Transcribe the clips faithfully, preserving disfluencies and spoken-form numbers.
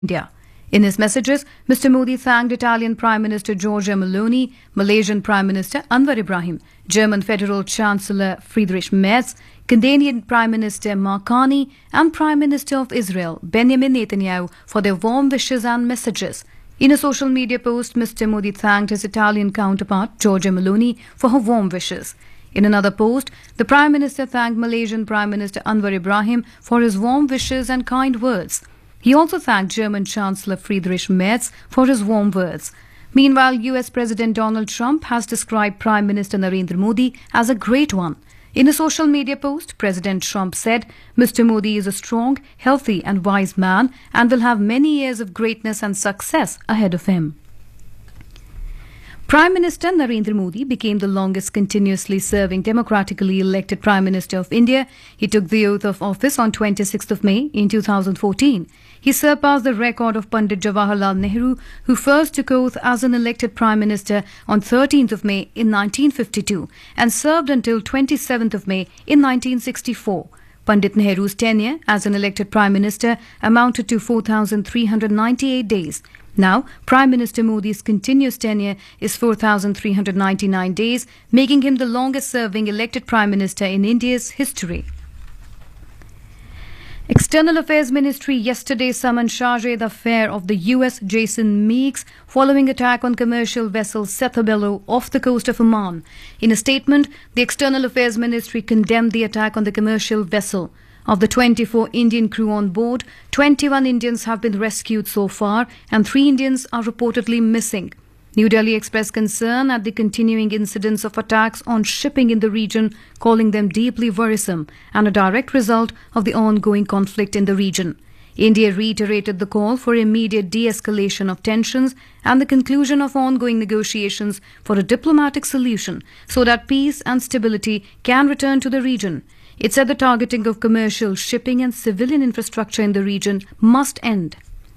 India. In his messages, Mister Modi thanked Italian Prime Minister Giorgia Meloni, Malaysian Prime Minister Anwar Ibrahim, German Federal Chancellor Friedrich Merz, Canadian Prime Minister Mark Carney, and Prime Minister of Israel Benjamin Netanyahu for their warm wishes and messages. In a social media post, Mister Modi thanked his Italian counterpart Giorgia Meloni for her warm wishes. In another post, the Prime Minister thanked Malaysian Prime Minister Anwar Ibrahim for his warm wishes and kind words. He also thanked German Chancellor Friedrich Merz for his warm words. Meanwhile, U S President Donald Trump has described Prime Minister Narendra Modi as a great one. In a social media post, President Trump said, Mister Modi is a strong, healthy and wise man and will have many years of greatness and success ahead of him. Prime Minister Narendra Modi became the longest continuously serving democratically elected Prime Minister of India. He took the oath of office on twenty-sixth of May in two thousand fourteen. He surpassed the record of Pandit Jawaharlal Nehru, who first took oath as an elected Prime Minister on thirteenth of May in nineteen fifty-two and served until twenty-seventh of May in nineteen sixty-four. Pandit Nehru's tenure as an elected Prime Minister amounted to four thousand three hundred ninety-eight days. Now, Prime Minister Modi's continuous tenure is four thousand three hundred ninety-nine days, making him the longest-serving elected Prime Minister in India's history. External Affairs Ministry yesterday summoned Chargé d'Affaires of the U S Jason Meeks following attack on commercial vessel Setabelo off the coast of Oman. In a statement, the External Affairs Ministry condemned the attack on the commercial vessel. Of the twenty-four Indian crew on board, twenty-one Indians have been rescued so far and three Indians are reportedly missing. New Delhi expressed concern at the continuing incidents of attacks on shipping in the region, calling them deeply worrisome and a direct result of the ongoing conflict in the region. India reiterated the call for immediate de-escalation of tensions and the conclusion of ongoing negotiations for a diplomatic solution so that peace and stability can return to the region. It said the targeting of commercial shipping and civilian infrastructure in the region must end.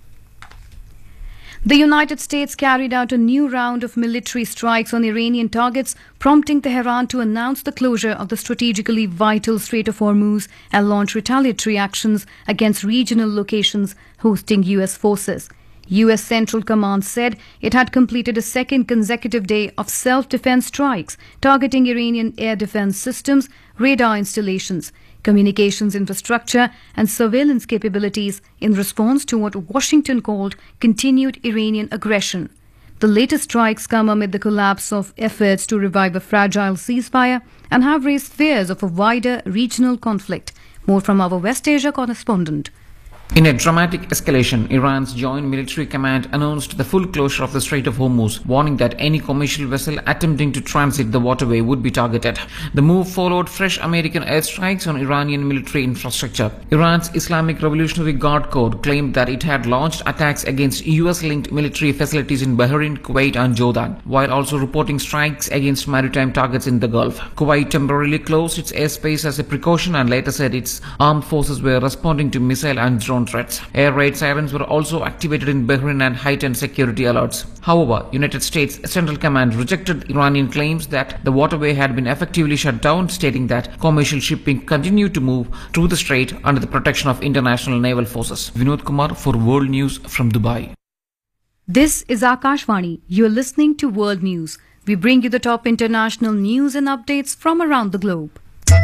The United States carried out a new round of military strikes on Iranian targets, prompting Tehran to announce the closure of the strategically vital Strait of Hormuz and launch retaliatory actions against regional locations hosting U S forces. U S Central Command said it had completed a second consecutive day of self-defense strikes targeting Iranian air defense systems, radar installations, communications infrastructure and surveillance capabilities in response to what Washington called continued Iranian aggression. The latest strikes come amid the collapse of efforts to revive a fragile ceasefire and have raised fears of a wider regional conflict. More from our West Asia correspondent. In a dramatic escalation, Iran's Joint Military Command announced the full closure of the Strait of Hormuz, warning that any commercial vessel attempting to transit the waterway would be targeted. The move followed fresh American airstrikes on Iranian military infrastructure. Iran's Islamic Revolutionary Guard Corps claimed that it had launched attacks against U S-linked military facilities in Bahrain, Kuwait and Jordan, while also reporting strikes against maritime targets in the Gulf. Kuwait temporarily closed its airspace as a precaution and later said its armed forces were responding to missile and drone threats. Air raid sirens were also activated in Bahrain and heightened security alerts. However, United States Central Command rejected Iranian claims that the waterway had been effectively shut down, stating that commercial shipping continued to move through the strait under the protection of international naval forces. Vinod Kumar for World News from Dubai. This is Akashvani. You are listening to World News. We bring you the top international news and updates from around the globe.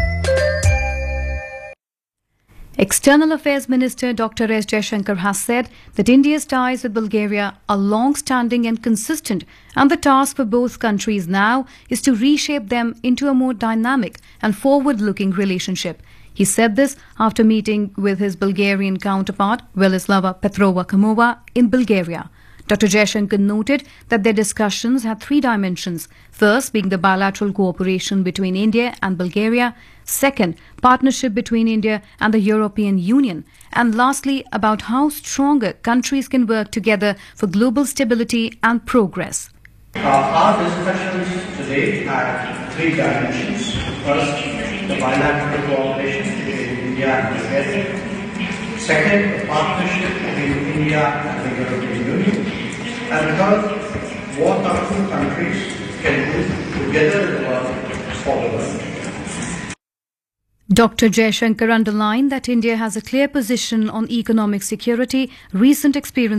External Affairs Minister Doctor S Jaishankar has said that India's ties with Bulgaria are long-standing and consistent, and the task for both countries now is to reshape them into a more dynamic and forward-looking relationship. He said this after meeting with his Bulgarian counterpart, Velislava Petrova-Kamova, in Bulgaria. Doctor Jaishankar noted that their discussions had three dimensions. First, being the bilateral cooperation between India and Bulgaria. Second, partnership between India and the European Union. And lastly, about how stronger countries can work together for global stability and progress. Uh, our discussions today have three dimensions. First, the bilateral cooperation between India and Bulgaria. Second, the partnership between India and the European Union. And third, what our two countries can do together in the world for the world. Doctor Jaishankar underlined that India has a clear position on economic security, recent experience